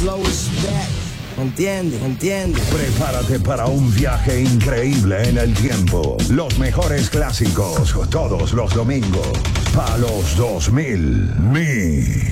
flow is back. Entiende. Prepárate para un viaje increíble en el tiempo. Los mejores clásicos todos los domingos. Pa' los 2000.